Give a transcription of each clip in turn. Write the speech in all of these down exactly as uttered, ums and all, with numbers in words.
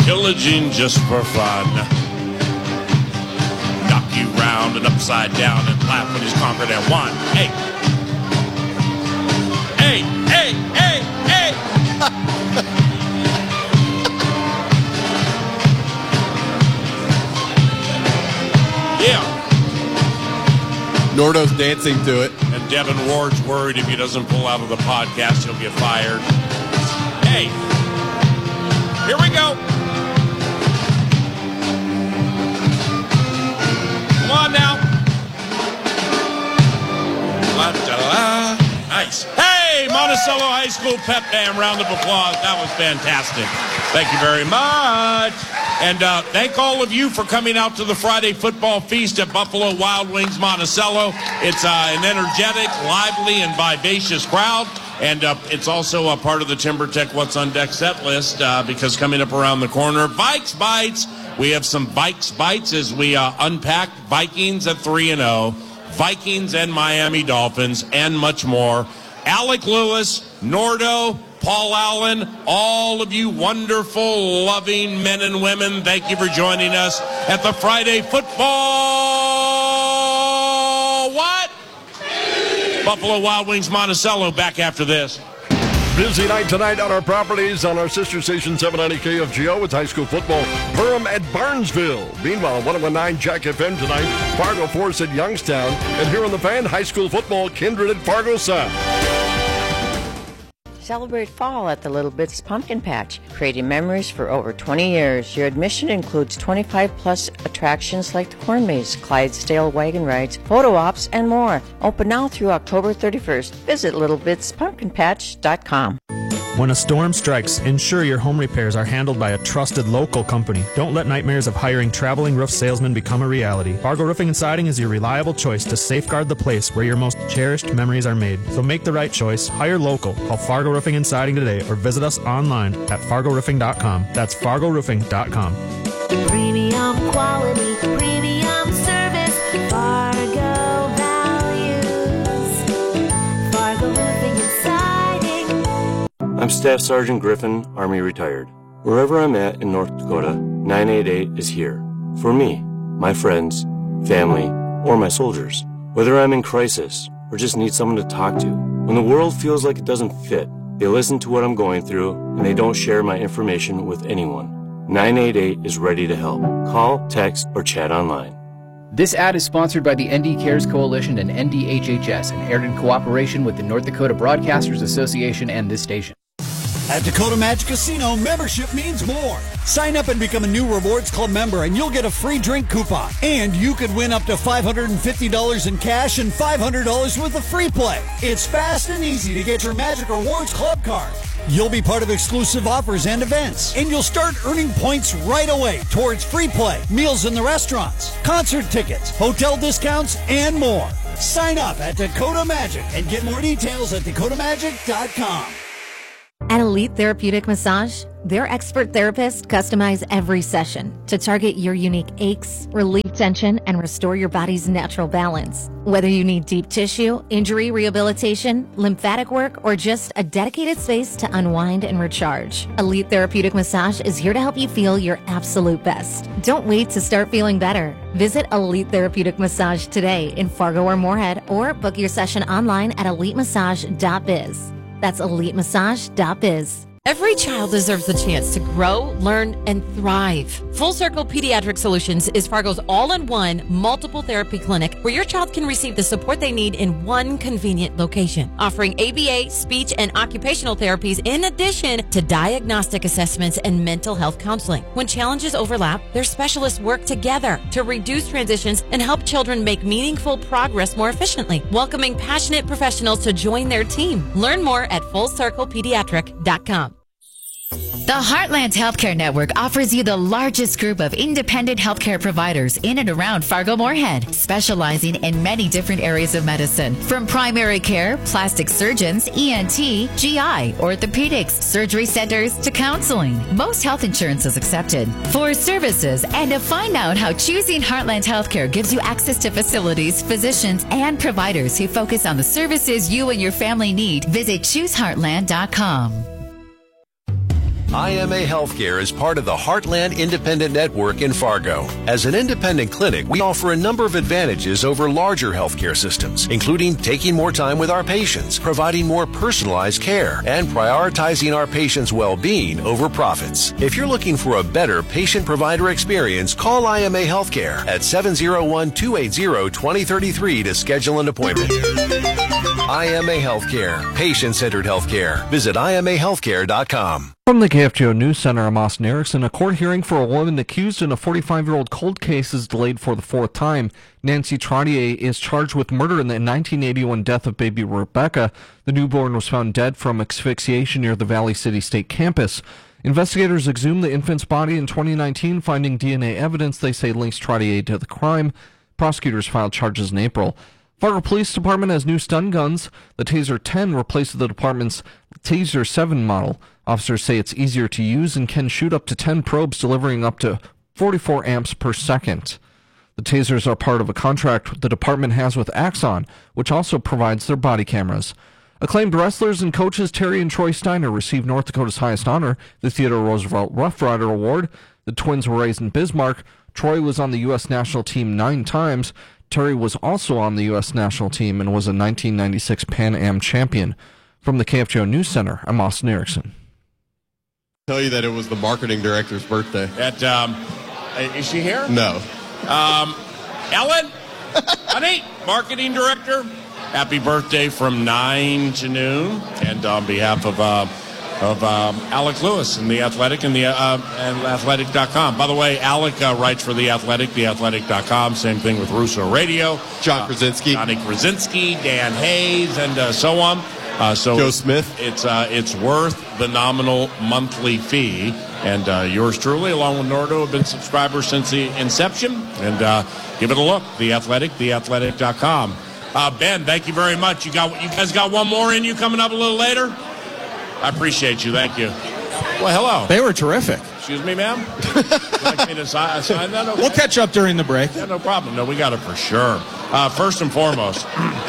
pillaging just for fun. Knock you round and upside down and laugh when he's conquered at one. Hey. Hey, hey, hey, hey. Yeah. Nordo's dancing to it. And Devin Ward's worried if he doesn't pull out of the podcast, he'll get fired. Hey, here we go. Come on now. La-da-la. Nice. Hey, Monticello High School pep band, round of applause. That was fantastic. Thank you very much. And uh, thank all of you for coming out to the Friday football feast at Buffalo Wild Wings Monticello. It's uh, an energetic, lively, and vivacious crowd. And uh, it's also a part of the TimberTech What's on Deck set list uh, because coming up around the corner, Vikes Bites. We have some Vikes Bites as we uh, unpack Vikings at three and oh, Vikings and Miami Dolphins, and much more. Alec Lewis, Nordo, Paul Allen, all of you wonderful, loving men and women, thank you for joining us at the Friday football. What? Buffalo Wild Wings Monticello, back after this. Busy night tonight on our properties on our sister station seven ninety K F G O with high school football. Durham at Barnesville. Meanwhile, one oh nine Jack F M tonight. Fargo Forest at Youngstown. And here on the Fan, high school football, Kindred at Fargo South. Celebrate fall at the Little Bits Pumpkin Patch, creating memories for over twenty years. Your admission includes twenty-five plus attractions like the Corn Maze, Clydesdale wagon rides, photo ops, and more. Open now through October thirty-first. Visit little bits pumpkin patch dot com. When a storm strikes, ensure your home repairs are handled by a trusted local company. Don't let nightmares of hiring traveling roof salesmen become a reality. Fargo Roofing and Siding is your reliable choice to safeguard the place where your most cherished memories are made. So make the right choice. Hire local. Call Fargo Roofing and Siding today or visit us online at fargo roofing dot com. That's fargo roofing dot com. Premium quality, premium service, Fargo values, Fargo Roofing and Siding. I'm Staff Sergeant Griffin, Army retired. Wherever I'm at in North Dakota, nine eight eight is here. For me, my friends, family, or my soldiers. Whether I'm in crisis or just need someone to talk to. When the world feels like it doesn't fit, they listen to what I'm going through and they don't share my information with anyone. nine eight eight is ready to help. Call, text, or chat online. This ad is sponsored by the N D Cares Coalition and N D H H S and aired in cooperation with the North Dakota Broadcasters Association and this station. At Dakota Magic Casino, membership means more. Sign up and become a new Rewards Club member and you'll get a free drink coupon. And you could win up to five hundred fifty dollars in cash and five hundred dollars worth of free play. It's fast and easy to get your Magic Rewards Club card. You'll be part of exclusive offers and events. And you'll start earning points right away towards free play, meals in the restaurants, concert tickets, hotel discounts, and more. Sign up at Dakota Magic and get more details at dakota magic dot com. At Elite Therapeutic Massage, their expert therapists customize every session to target your unique aches, relieve tension, and restore your body's natural balance. Whether you need deep tissue, injury rehabilitation, lymphatic work, or just a dedicated space to unwind and recharge, Elite Therapeutic Massage is here to help you feel your absolute best. Don't wait to start feeling better. Visit Elite Therapeutic Massage today in Fargo or Moorhead, or book your session online at elite massage dot biz. That's elite massage dot biz. Every child deserves the chance to grow, learn, and thrive. Full Circle Pediatric Solutions is Fargo's all-in-one multiple therapy clinic where your child can receive the support they need in one convenient location, offering A B A, speech, and occupational therapies in addition to diagnostic assessments and mental health counseling. When challenges overlap, their specialists work together to reduce transitions and help children make meaningful progress more efficiently, welcoming passionate professionals to join their team. Learn more at full circle pediatric dot com. The Heartland Healthcare Network offers you the largest group of independent healthcare providers in and around Fargo-Moorhead, specializing in many different areas of medicine, from primary care, plastic surgeons, E N T, G I, orthopedics, surgery centers, to counseling. Most health insurance is accepted. For services and to find out how choosing Heartland Healthcare gives you access to facilities, physicians, and providers who focus on the services you and your family need, visit choose heartland dot com. I M A Healthcare is part of the Heartland Independent Network in Fargo. As an independent clinic, we offer a number of advantages over larger healthcare systems, including taking more time with our patients, providing more personalized care, and prioritizing our patients' well-being over profits. If you're looking for a better patient-provider experience, call I M A Healthcare at seven oh one, two eight zero, two oh three three to schedule an appointment. I M A Healthcare, patient-centered healthcare. Visit I M A healthcare dot com. From the K F G O News Center, I'm Austin Erickson. A court hearing for a woman accused in a forty-five-year-old cold case is delayed for the fourth time. Nancy Trottier is charged with murder in the nineteen eighty-one death of baby Rebecca. The newborn was found dead from asphyxiation near the Valley City State campus. Investigators exhumed the infant's body in twenty nineteen, finding D N A evidence they say links Trottier to the crime. Prosecutors filed charges in April. Fargo Police Department has new stun guns. The Taser ten replaces the department's Taser seven model. Officers say it's easier to use and can shoot up to ten probes, delivering up to forty-four amps per second. The Tasers are part of a contract the department has with Axon, which also provides their body cameras. Acclaimed wrestlers and coaches Terry and Troy Steiner received North Dakota's highest honor, the Theodore Roosevelt Rough Rider Award. The twins were raised in Bismarck. Troy was on the U S national team nine times. Terry was also on the U S national team and was a nineteen ninety-six Pan Am champion. From the K F G O News Center, I'm Austin Erickson. Tell you that it was the marketing director's birthday. At, um, is she here? No. Um, Ellen, honey, marketing director, happy birthday from nine to noon. And on behalf of uh, of um, Alec Lewis and The Athletic and the uh, and athletic dot com. By the way, Alec uh, writes for The Athletic, the athletic dot com. Same thing with Russo Radio. John Krasinski. Uh, Johnny Krasinski, Dan Hayes, and uh, so on. Uh, so Joe Smith. It's uh, it's worth the nominal monthly fee. And uh, yours truly, along with Nordo, have been subscribers since the inception. And uh, give it a look. The Athletic, the athletic dot com. Uh, Ben, thank you very much. You got you guys got one more in you coming up a little later? I appreciate you. Thank you. Well, hello. They were terrific. Excuse me, ma'am? Would you like me to sign, sign that? Okay. We'll catch up during the break. Yeah, no problem. No, we got it for sure. Uh, first and foremost,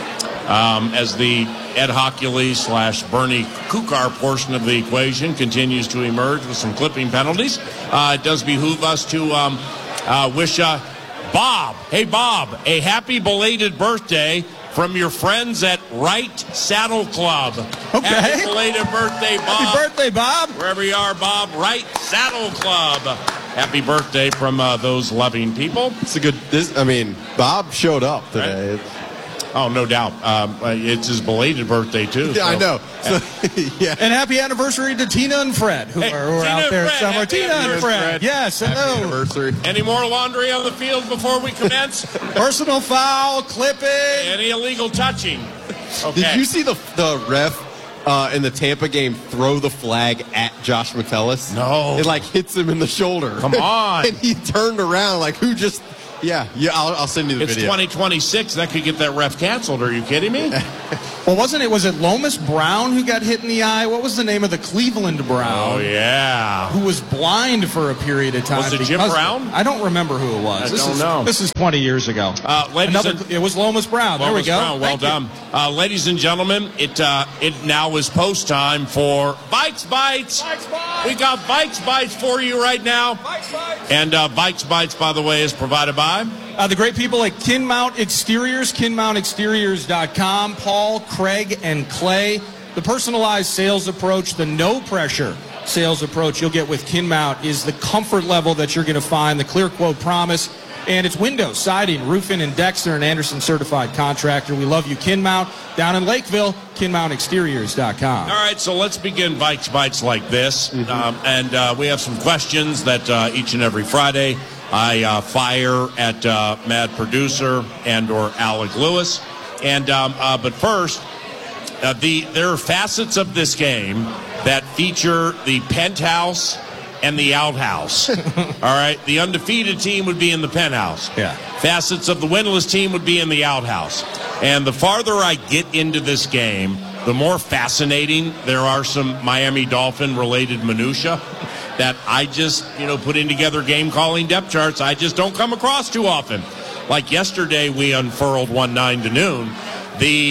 um, as the Ed Hockley slash Bernie Kukar portion of the equation continues to emerge with some clipping penalties, uh, it does behoove us to um, uh, wish uh, Bob, hey Bob, a happy belated birthday from your friends at Wright Saddle Club. Okay. Happy belated birthday, Bob. Happy birthday, Bob. Wherever you are, Bob, Wright Saddle Club. Happy birthday from uh, those loving people. It's a good, this, I mean, Bob showed up today. Right? Oh, no doubt. Um, uh, it's his belated birthday, too. Yeah, so. I know. So, yeah. And happy anniversary to Tina and Fred, who hey, are, who are out there Fred, somewhere. Tina and Fred. Fred. Yes, happy hello. Anniversary. Any more laundry on the field before we commence? Personal foul, clipping. Any illegal touching? Okay. Did you see the the ref uh, in the Tampa game throw the flag at Josh Metellus? No. It, like, hits him in the shoulder. Come on. And he turned around like, who just... Yeah, yeah. I'll, I'll send you the it's video. It's twenty twenty-six. That could get that ref canceled. Are you kidding me? Well, wasn't it? Was it Lomas Brown who got hit in the eye? What was the name of the Cleveland Brown? Oh yeah, who was blind for a period of time? Was it Jim Brown? I don't remember who it was. I this don't is, know. This is twenty years ago. Uh, ladies Another, and, it was Lomas Brown. Lomas there we go. Brown. Well Thank done, uh, ladies and gentlemen. It uh, it now is post time for Bikes Bites. Bikes Bites. We got Bikes Bites for you right now. Bikes Bites. And uh, Bikes Bites, by the way, is provided by. Uh, the great people at Kinmount Exteriors, kin mount exteriors dot com. Paul, Craig, and Clay. The personalized sales approach, the no-pressure sales approach you'll get with Kinmount is the comfort level that you're going to find, the clear quote promise. And it's windows, siding, roofing, and decks. They're an Anderson certified contractor. We love you, Kinmount. Down in Lakeville, kin mount exteriors dot com. All right, so let's begin Bikes Bites like this. Mm-hmm. um, and uh, we have some questions that uh, each and every Friday I uh, fire at uh, Mad Producer and or Alec Lewis. And um, uh, but first, uh, the there are facets of this game that feature the penthouse and the outhouse. All right, the undefeated team would be in the penthouse. Yeah. Facets of the winless team would be in the outhouse. And the farther I get into this game, the more fascinating there are some Miami Dolphin related minutia that I just, you know, putting together game calling depth charts I just don't come across too often. Like yesterday, we unfurled one nine to noon. The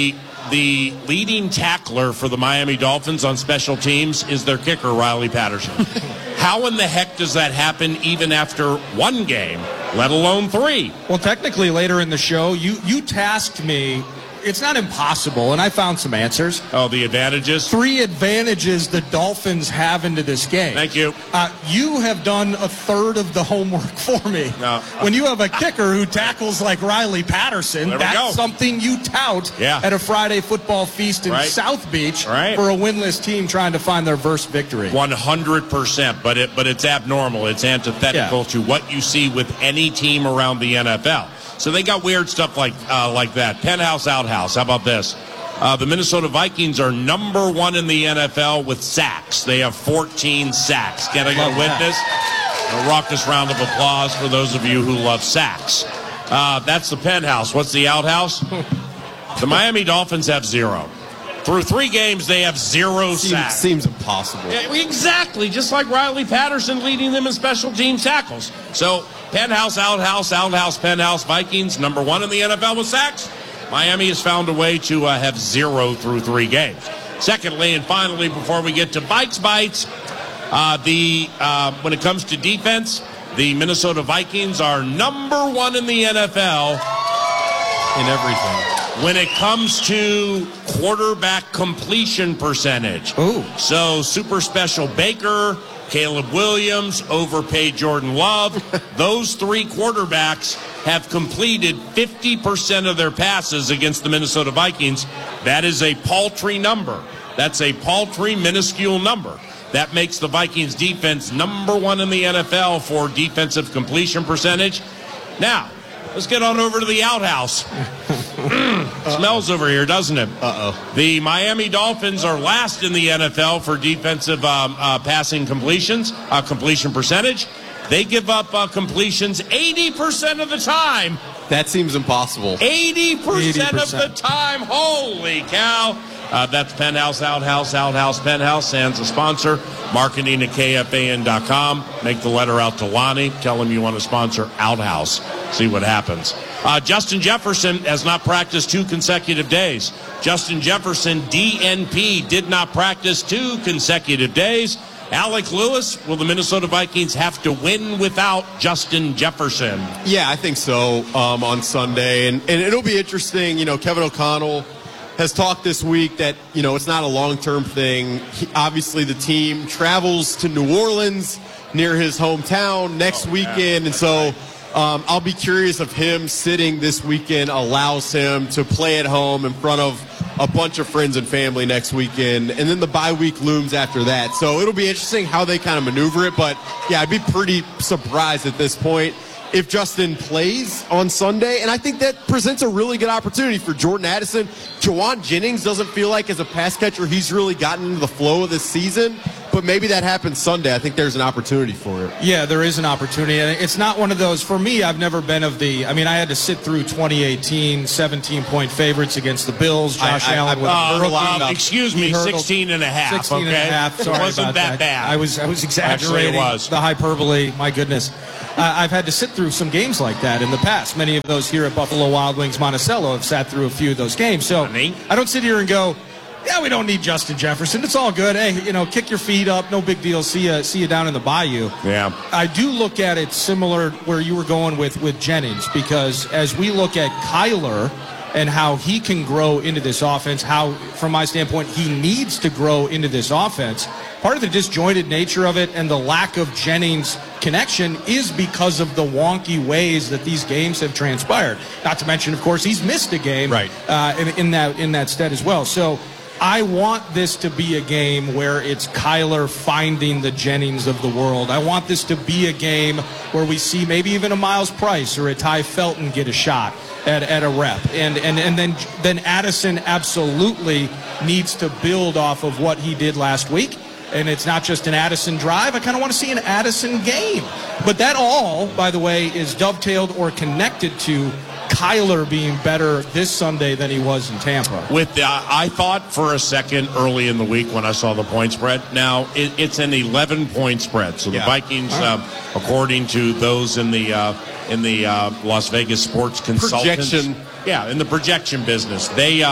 the leading tackler for the Miami Dolphins on special teams is their kicker, Riley Patterson. How in the heck does that happen even after one game, let alone three? Well, technically, later in the show, you, you tasked me. It's not impossible, and I found some answers. Oh, the advantages? Three advantages the Dolphins have into this game. Thank you. Uh, you have done a third of the homework for me. No. When you have a kicker who tackles like Riley Patterson, There we that's go. something you tout Yeah. at a Friday football feast in Right. South Beach Right. for a winless team trying to find their first victory. one hundred percent, but it but it's abnormal. It's antithetical Yeah. to what you see with any team around the N F L. So they got weird stuff like uh, like that. Penthouse, outhouse. How about this? Uh, the Minnesota Vikings are number one in the N F L with sacks. They have fourteen sacks. Can I get a Love witness? A raucous round of applause for those of you who love sacks. Uh, that's the penthouse. What's the outhouse? The Miami Dolphins have zero. Through three games, they have zero Seems, sacks. seems impossible. Yeah, exactly, just like Riley Patterson leading them in special team tackles. So, penthouse, outhouse, outhouse, penthouse, Vikings, number one in the N F L with sacks. Miami has found a way to uh, have zero through three games. Secondly, and finally, before we get to Bikes Bites, uh, the uh, when it comes to defense, the Minnesota Vikings are number one in the N F L In everything. when it comes to quarterback completion percentage. Ooh. So super special Baker, Caleb Williams, overpaid Jordan Love. Those three quarterbacks have completed fifty percent of their passes against the Minnesota Vikings. That is a paltry number. That's a paltry, minuscule number. That makes the Vikings defense number one in the N F L for defensive completion percentage. Now, let's get on over to the outhouse. mm, smells over here, doesn't it? Uh-oh. The Miami Dolphins are last in the N F L for defensive um, uh, passing completions, uh, completion percentage. They give up uh, completions eighty percent of the time. That seems impossible. eighty percent of the eighty percent. time. Holy cow. Uh, that's Penthouse, Outhouse, Outhouse, Penthouse. Sans a sponsor. Marketing at K F A N dot com. Make the letter out to Lonnie. Tell him you want to sponsor Outhouse. See what happens. Uh, Justin Jefferson has not practiced two consecutive days. Justin Jefferson, D N P, did not practice two consecutive days. Alec Lewis, will the Minnesota Vikings have to win without Justin Jefferson? Yeah, I think so um, on Sunday. And, and it'll be interesting. You know, Kevin O'Connell has talked this week that, you know, it's not a long-term thing. He, obviously, the team travels to New Orleans near his hometown next Oh, weekend. And so um, I'll be curious if him sitting this weekend allows him to play at home in front of a bunch of friends and family next weekend. And then the bye week looms after that. So it'll be interesting how they kind of maneuver it. But, yeah, I'd be pretty surprised at this point if Justin plays on Sunday. And I think that presents a really good opportunity for Jordan Addison. Jawan Jennings doesn't feel like as a pass catcher he's really gotten into the flow of this season. But maybe that happens Sunday. I think there's an opportunity for it. Yeah, there is an opportunity. And it's not one of those, for me, I've never been of the, I mean, I had to sit through twenty eighteen seventeen-point favorites against the Bills. Josh I- I- Allen I- with Uh, a rookie. uh, excuse me, He hurdled- sixteen and a half, sixteen okay? and a half. Sorry It wasn't about that bad. I was I was exaggerating. Actually, it was. The hyperbole, my goodness. Uh, I've had to sit through some games like that in the past. Many of those here at Buffalo Wild Wings Monticello have sat through a few of those games. So Honey. I don't sit here and go, yeah, we don't need Justin Jefferson. It's all good. Hey, you know, kick your feet up. No big deal. See you, see you down in the bayou. Yeah. I do look at it similar where you were going with, with Jennings, because as we look at Kyler and how he can grow into this offense, how, from my standpoint, he needs to grow into this offense, part of the disjointed nature of it and the lack of Jennings' connection is because of the wonky ways that these games have transpired. Not to mention, of course, he's missed a game Right. uh, in, in that in that stead as well. So I want this to be a game where it's Kyler finding the Jennings of the world. I want this to be a game where we see maybe even a Miles Price or a Ty Felton get a shot at, at a rep. And, and, and then, then Addison absolutely needs to build off of what he did last week. And it's not just an Addison drive. I kind of want to see an Addison game. But that all, by the way, is dovetailed or connected to Kyler being better this Sunday than he was in Tampa. With the, I thought for a second early in the week when I saw the point spread. Now it, it's an eleven-point spread, so the Yeah. Vikings, uh, according to those in the uh, in the uh, Las Vegas sports consultants, Projection. yeah, in the projection business, they um,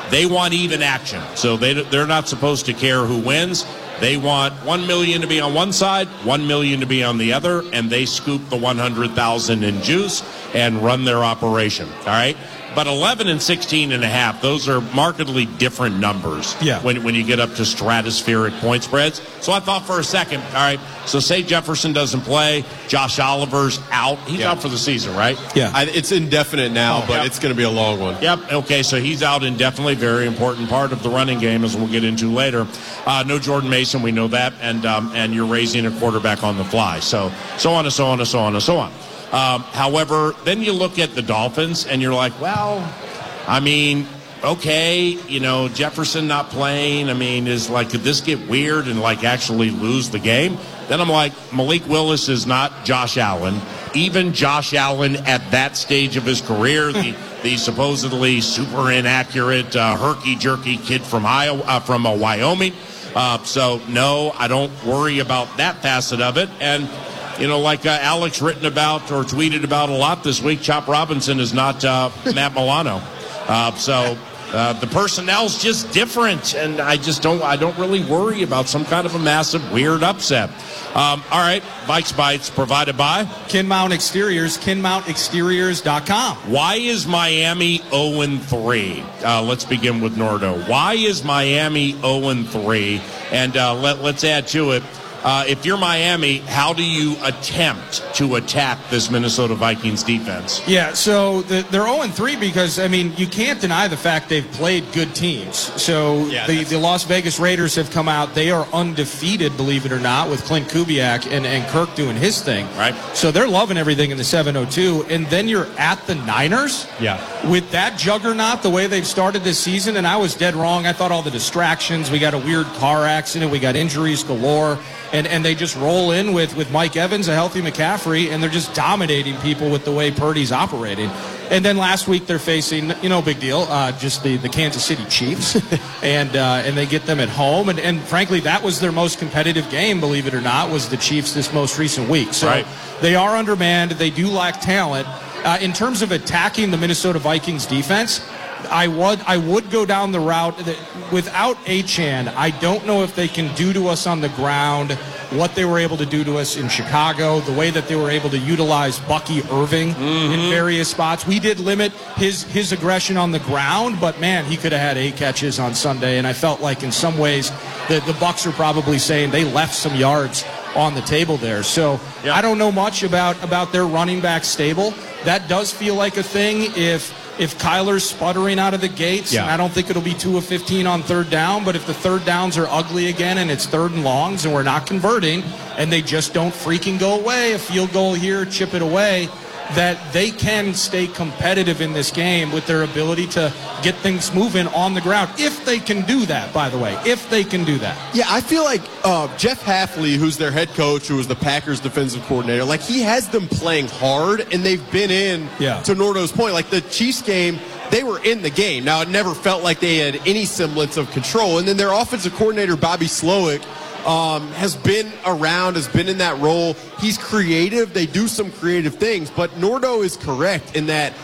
They want even action. So they, they're not supposed to care who wins. They want one million dollars to be on one side, one million dollars to be on the other, and they scoop the one hundred thousand dollars in juice and run their operation. All right? But eleven and sixteen and a half, those are markedly different numbers yeah. when, when you get up to stratospheric point spreads. So I thought for a second, all right, so say Jefferson doesn't play, Josh Oliver's out. He's yeah. out for the season, right? Yeah. I, it's indefinite now, oh, but yep. it's going to be a long one. Yep. Okay, so he's out indefinitely. Very important part of the running game, as we'll get into later. Uh, no Jordan Mason, we know that, and um, and you're raising a quarterback on the fly. So, so on and so on and so on and so on. Um, however, then you look at the Dolphins, and you're like, well, I mean, okay, you know, Jefferson not playing. I mean, is like, could this get weird and like actually lose the game? Then I'm like, Malik Willis is not Josh Allen. Even Josh Allen at that stage of his career, the, the supposedly super inaccurate, uh, herky-jerky kid from Iowa, uh, from uh, Wyoming. Uh, so, no, I don't worry about that facet of it. And you know, like uh, Alex written about or tweeted about a lot this week, Chop Robinson is not uh, Matt Milano. Uh, so uh, the personnel's just different, and I just don't I don't really worry about some kind of a massive, weird upset. Um, all right, Vikes Bites provided by Kinmount Exteriors, kin mount exteriors dot com. Why is Miami oh and three? Uh, let's begin with Nordo. Why is Miami oh and three? And uh, let, let's add to it. Uh, if you're Miami, how do you attempt to attack this Minnesota Vikings defense? Yeah, so the, they're oh and three because, I mean, you can't deny the fact they've played good teams. So yeah, the, the Las Vegas Raiders have come out. They are undefeated, believe it or not, with Clint Kubiak and, and Kirk doing his thing. Right. So they're loving everything in the seven oh two. And then you're at the Niners. Yeah. With that juggernaut, the way they've started this season, and I was dead wrong. I thought all the distractions, we got a weird car accident, we got injuries galore. And and they just roll in with, with Mike Evans, a healthy McCaffrey, and they're just dominating people with the way Purdy's operating. And then last week they're facing, you know, big deal, uh, just the, the Kansas City Chiefs, and uh, and they get them at home. And, and frankly, that was their most competitive game, believe it or not, was the Chiefs this most recent week. So right. They are undermanned. They do lack talent. Uh, in terms of attacking the Minnesota Vikings defense, I would I would go down the route that without Achane, I don't know if they can do to us on the ground what they were able to do to us in Chicago, the way that they were able to utilize Bucky Irving mm-hmm. in various spots. We did limit his his aggression on the ground, but man, he could have had eight catches on Sunday, and I felt like in some ways the, the Bucs are probably saying they left some yards on the table there. So yep. I don't know much about, about their running back stable. That does feel like a thing if If Kyler's sputtering out of the gates, yeah. and I don't think it'll be two of fifteen on third down, but if the third downs are ugly again and it's third and longs and we're not converting and they just don't freaking go away, a field goal here, chip it away, that they can stay competitive in this game with their ability to get things moving on the ground. If they can do that, by the way, if they can do that. Yeah, I feel like uh, Jeff Hafley, who's their head coach, who was the Packers defensive coordinator, like he has them playing hard, and they've been in, yeah. to Nordo's point, like the Chiefs game, they were in the game. Now, it never felt like they had any semblance of control. And then their offensive coordinator, Bobby Slowick, Um, has been around, has been in that role. He's creative. They do some creative things. But Nordo is correct in that